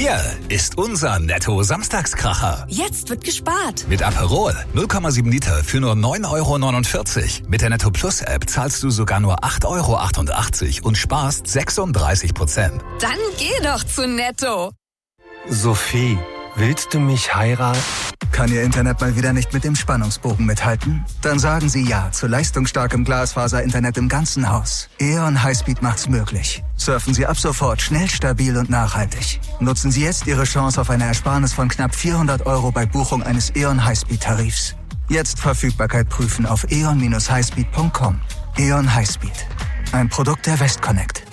Hier ist unser Netto-Samstagskracher. Jetzt wird gespart. Mit Aperol 0,7 Liter für nur 9,49 €. Mit der Netto Plus App zahlst du sogar nur 8,88 € und sparst 36%. Dann geh doch zu Netto. Sophie, willst du mich heiraten? Kann Ihr Internet mal wieder nicht mit dem Spannungsbogen mithalten? Dann sagen Sie ja zu leistungsstarkem Glasfaser-Internet im ganzen Haus. E.ON Highspeed macht's möglich. Surfen Sie ab sofort schnell, stabil und nachhaltig. Nutzen Sie jetzt Ihre Chance auf eine Ersparnis von knapp 400 € bei Buchung eines E.ON Highspeed-Tarifs. Jetzt Verfügbarkeit prüfen auf eon-highspeed.com. E.ON Highspeed. Ein Produkt der Westconnect.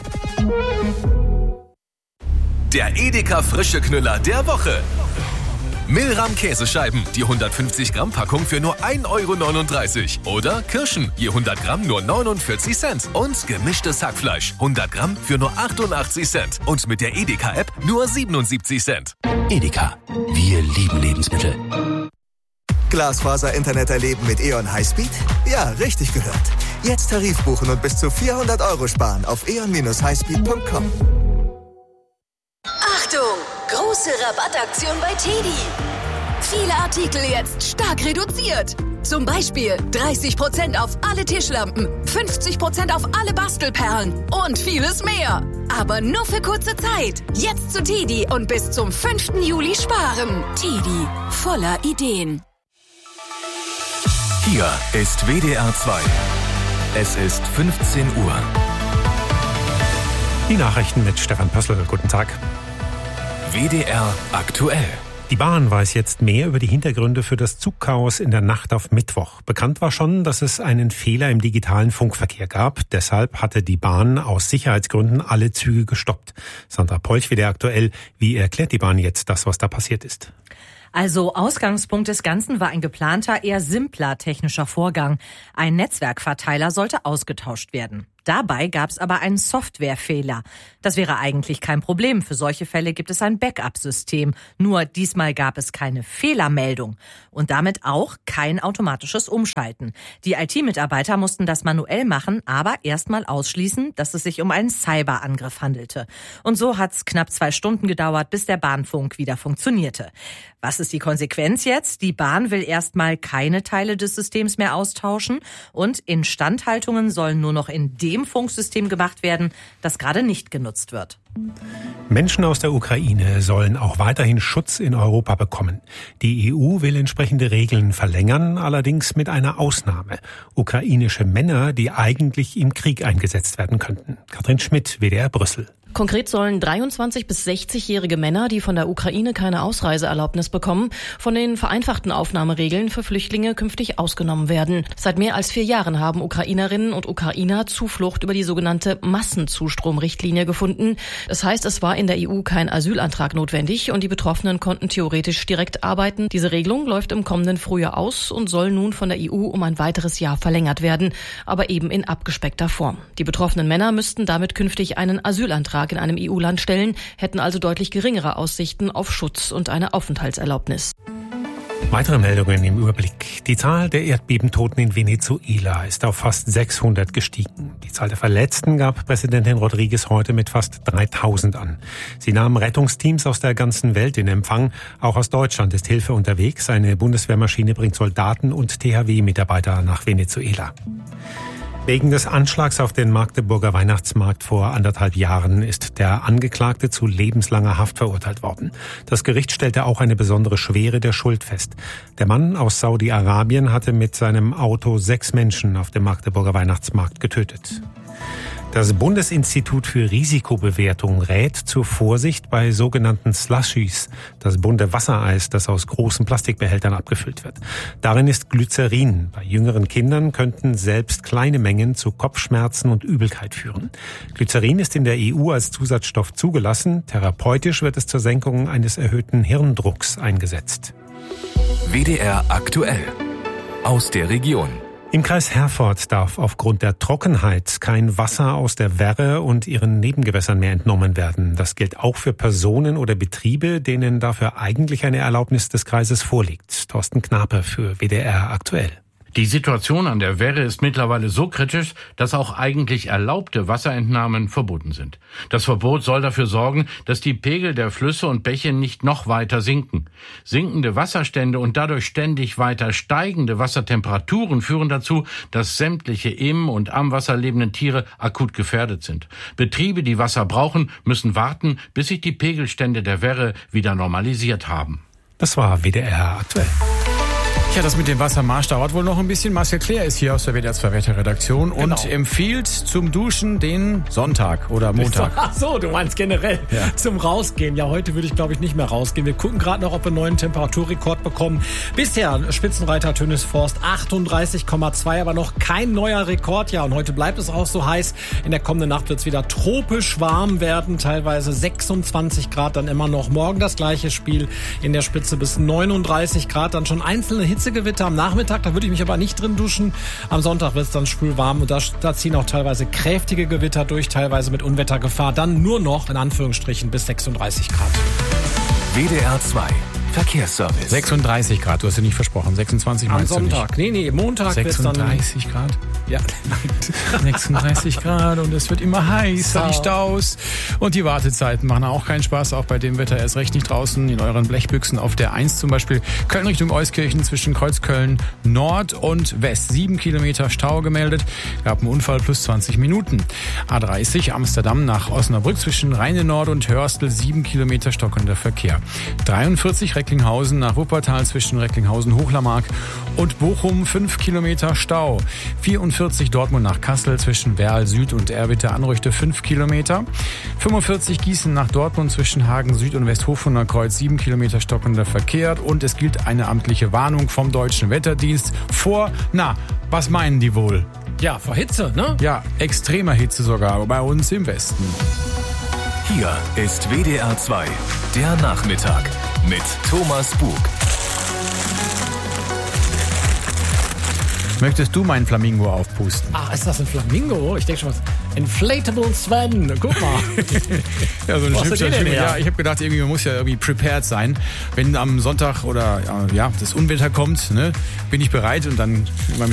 Der Edeka Frische Knüller der Woche. Milram Käsescheiben, die 150 Gramm Packung für nur 1,39 € Oder Kirschen, je 100 Gramm nur 49 Cent. Und gemischtes Hackfleisch, 100 Gramm für nur 88 Cent. Und mit der Edeka-App nur 77 Cent. Edeka, wir lieben Lebensmittel. Glasfaser-Internet erleben mit E.ON Highspeed? Ja, richtig gehört. Jetzt Tarif buchen und bis zu 400 € sparen auf eon-highspeed.com. Achtung! Große Rabattaktion bei TEDi. Viele Artikel jetzt stark reduziert. Zum Beispiel 30% auf alle Tischlampen, 50% auf alle Bastelperlen und vieles mehr. Aber nur für kurze Zeit. Jetzt zu TEDi und bis zum 5. Juli sparen. TEDi, voller Ideen. Hier ist WDR 2. Es ist 15 Uhr. Die Nachrichten mit Stefan Pössl. Guten Tag. WDR aktuell. Die Bahn weiß jetzt mehr über die Hintergründe für das Zugchaos in der Nacht auf Mittwoch. Bekannt war schon, dass es einen Fehler im digitalen Funkverkehr gab. Deshalb hatte die Bahn aus Sicherheitsgründen alle Züge gestoppt. Sandra Polch, WDR aktuell. Wie erklärt die Bahn jetzt das, was da passiert ist? Also Ausgangspunkt des Ganzen war ein geplanter, eher simpler technischer Vorgang. Ein Netzwerkverteiler sollte ausgetauscht werden. Dabei gab es aber einen Softwarefehler. Das wäre eigentlich kein Problem. Für solche Fälle gibt es ein Backup-System. Nur diesmal gab es keine Fehlermeldung und damit auch kein automatisches Umschalten. Die IT-Mitarbeiter mussten das manuell machen, aber erstmal ausschließen, dass es sich um einen Cyberangriff handelte. Und so hat es knapp 2 Stunden gedauert, bis der Bahnfunk wieder funktionierte. Was ist die Konsequenz jetzt? Die Bahn will erstmal keine Teile des Systems mehr austauschen und Instandhaltungen sollen nur noch in dem Funksystem gemacht werden, das gerade nicht genutzt wird. Menschen aus der Ukraine sollen auch weiterhin Schutz in Europa bekommen. Die EU will entsprechende Regeln verlängern, allerdings mit einer Ausnahme. Ukrainische Männer, die eigentlich im Krieg eingesetzt werden könnten. Katrin Schmidt, WDR Brüssel. Konkret sollen 23- bis 60-jährige Männer, die von der Ukraine keine Ausreiseerlaubnis bekommen, von den vereinfachten Aufnahmeregeln für Flüchtlinge künftig ausgenommen werden. Seit mehr als 4 Jahren haben Ukrainerinnen und Ukrainer Zuflucht über die sogenannte Massenzustrom-Richtlinie gefunden. Das heißt, es war in der EU kein Asylantrag notwendig und die Betroffenen konnten theoretisch direkt arbeiten. Diese Regelung läuft im kommenden Frühjahr aus und soll nun von der EU um ein weiteres Jahr verlängert werden, aber eben in abgespeckter Form. Die betroffenen Männer müssten damit künftig einen Asylantrag in einem EU-Land stellen, hätten also deutlich geringere Aussichten auf Schutz und eine Aufenthaltserlaubnis. Weitere Meldungen im Überblick. Die Zahl der Erdbebentoten in Venezuela ist auf fast 600 gestiegen. Die Zahl der Verletzten gab Präsidentin Rodriguez heute mit fast 3000 an. Sie nahm Rettungsteams aus der ganzen Welt in Empfang. Auch aus Deutschland ist Hilfe unterwegs. Eine Bundeswehrmaschine bringt Soldaten und THW-Mitarbeiter nach Venezuela. Wegen des Anschlags auf den Magdeburger Weihnachtsmarkt vor 1,5 Jahren ist der Angeklagte zu lebenslanger Haft verurteilt worden. Das Gericht stellte auch eine besondere Schwere der Schuld fest. Der Mann aus Saudi-Arabien hatte mit seinem Auto 6 Menschen auf dem Magdeburger Weihnachtsmarkt getötet. Das Bundesinstitut für Risikobewertung rät zur Vorsicht bei sogenannten Slushies, das bunte Wassereis, das aus großen Plastikbehältern abgefüllt wird. Darin ist Glycerin. Bei jüngeren Kindern könnten selbst kleine Mengen zu Kopfschmerzen und Übelkeit führen. Glycerin ist in der EU als Zusatzstoff zugelassen. Therapeutisch wird es zur Senkung eines erhöhten Hirndrucks eingesetzt. WDR aktuell. Aus der Region. Im Kreis Herford darf aufgrund der Trockenheit kein Wasser aus der Werre und ihren Nebengewässern mehr entnommen werden. Das gilt auch für Personen oder Betriebe, denen dafür eigentlich eine Erlaubnis des Kreises vorliegt. Thorsten Knape für WDR aktuell. Die Situation an der Werre ist mittlerweile so kritisch, dass auch eigentlich erlaubte Wasserentnahmen verboten sind. Das Verbot soll dafür sorgen, dass die Pegel der Flüsse und Bäche nicht noch weiter sinken. Sinkende Wasserstände und dadurch ständig weiter steigende Wassertemperaturen führen dazu, dass sämtliche im und am Wasser lebenden Tiere akut gefährdet sind. Betriebe, die Wasser brauchen, müssen warten, bis sich die Pegelstände der Werre wieder normalisiert haben. Das war WDR aktuell. Ja, das mit dem Wassermarsch dauert wohl noch ein bisschen. Marcel Kleer ist hier aus der WDR 2 Wetterredaktion und empfiehlt zum Duschen den Sonntag oder Montag. Ach so, du meinst generell zum Rausgehen. Ja, heute würde ich, glaube ich, nicht mehr rausgehen. Wir gucken gerade noch, ob wir einen neuen Temperaturrekord bekommen. Bisher Spitzenreiter Tönis Forst 38,2, aber noch kein neuer Rekord. Ja, und heute bleibt es auch so heiß. In der kommenden Nacht wird es wieder tropisch warm werden, teilweise 26 Grad dann immer noch. Morgen das gleiche Spiel in der Spitze bis 39 Grad, dann schon einzelne Hitzegewitter am Nachmittag, da würde ich mich aber nicht drin duschen. Am Sonntag wird es dann schwül warm und da ziehen auch teilweise kräftige Gewitter durch, teilweise mit Unwettergefahr. Dann nur noch, in Anführungsstrichen, bis 36 Grad. WDR 2 Verkehrsservice. 36 Grad, du hast ja nicht versprochen. 26 meinst am du Sonntag. Nee, Montag wird es dann... 36 Grad? Ja. 36 Grad und es wird immer heißer, die Staus. Und die Wartezeiten machen auch keinen Spaß, auch bei dem Wetter erst recht nicht draußen. In euren Blechbüchsen auf der 1 zum Beispiel. Köln Richtung Euskirchen zwischen Kreuzköln Nord und West. 7 Kilometer Stau gemeldet. Gab einen Unfall plus 20 Minuten. A30 Amsterdam nach Osnabrück zwischen Rheine Nord und Hörstel. 7 Kilometer stockender Verkehr. 43 Recklinghausen nach Wuppertal zwischen Recklinghausen Hochlarmark und Bochum. 5 Kilometer Stau. 44 Dortmund nach Kassel zwischen Werl Süd und Erwitte Anrüchte 5 Kilometer. 45 Gießen nach Dortmund zwischen Hagen Süd und Westhofuner Kreuz 7 Kilometer stockender Verkehr. Und es gilt eine amtliche Warnung vom Deutschen Wetterdienst vor, was meinen die wohl? Ja, vor Hitze, ne? Ja, extremer Hitze sogar bei uns im Westen. Hier ist WDR 2, der Nachmittag mit Thomas Bug. Möchtest du meinen Flamingo aufpusten? Ach, ist das ein Flamingo? Ich denke schon was. Inflatable Sven, guck mal. Ja, so ein Schnipsel. Ja, ich habe gedacht, irgendwie, man muss ja irgendwie prepared sein. Wenn am Sonntag oder das Unwetter kommt, ne, bin ich bereit und dann mit meinem